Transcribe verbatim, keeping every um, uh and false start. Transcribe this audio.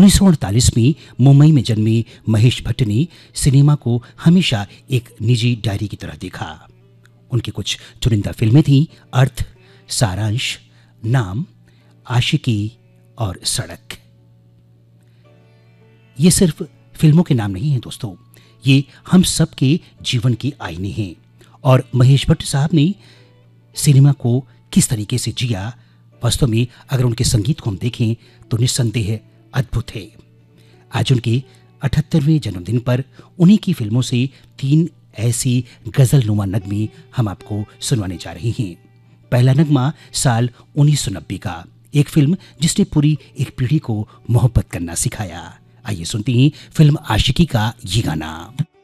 उन्नीस सौ अड़तालीस में मुंबई में जन्मे महेश भट्ट ने सिनेमा को हमेशा एक निजी डायरी की तरह देखा। उनकी कुछ चुनिंदा फिल्में थीं अर्थ, सारांश, नाम, आशिकी और सड़क। ये सिर्फ फिल्मों के नाम नहीं हैं दोस्तों, ये हम सब के जीवन के आईने हैं। और महेश भट्ट साहब ने सिनेमा को किस तरीके से जिया, वास्तव में अगर उनके संगीत को हम देखें तो निस्संदेह अद्भुत है। आज उनके अठहत्तरवें जन्मदिन पर उन्हीं की फिल्मों से तीन ऐसी गजल नुमा नगमे हम आपको सुनवाने जा रहे हैं। पहला नगमा साल उन्नीस सौ नब्बे का, एक फिल्म जिसने पूरी एक पीढ़ी को मोहब्बत करना सिखाया। आइए सुनते हैं फिल्म आशिकी का ये गाना।